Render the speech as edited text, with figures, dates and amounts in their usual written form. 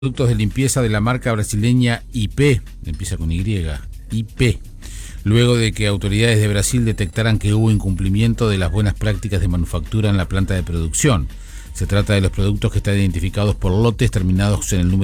Productos de limpieza de la marca brasileña IP, empieza con Y, IP, luego de que autoridades de Brasil detectaran que hubo incumplimiento de las buenas prácticas de manufactura en la planta de producción. Se trata de los productos que están identificados por lotes terminados en el número